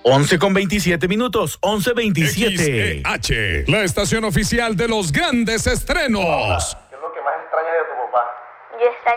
11:27, 11:27. XEH, la estación oficial de los grandes estrenos. ¿Qué es lo que más extraña de tu papá? Yo